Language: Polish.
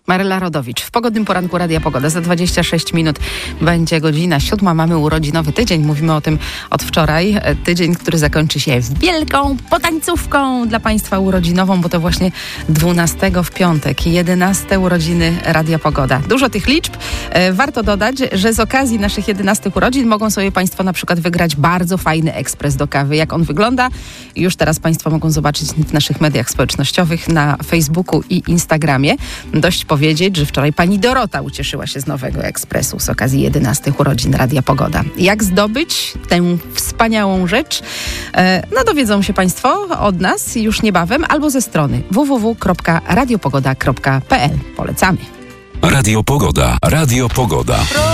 Maryla Rodowicz. W pogodnym poranku Radia Pogoda. Za 26 minut będzie godzina 7. Mamy urodzinowy tydzień. Mówimy o tym od wczoraj. Tydzień, który zakończy się wielką potańcówką dla Państwa urodzinową, bo to właśnie 12 w piątek, 11 urodziny Radia Pogoda. Dużo tych liczb. Warto dodać, że z okazji naszych 11 urodzin mogą sobie Państwo na przykład wygrać bardzo fajny ekspres do kawy. Jak on wygląda? Już teraz Państwo mogą zobaczyć w naszych mediach społecznościowych, na Facebooku i Instagramie. Dość powiedzieć, że wczoraj pani Dorota ucieszyła się z nowego ekspresu z okazji 11 urodzin Radia Pogoda. Jak zdobyć tę wspaniałą rzecz? No dowiedzą się Państwo od nas już niebawem albo ze strony www.radiopogoda.pl. Polecamy. Radio Pogoda. Radio Pogoda.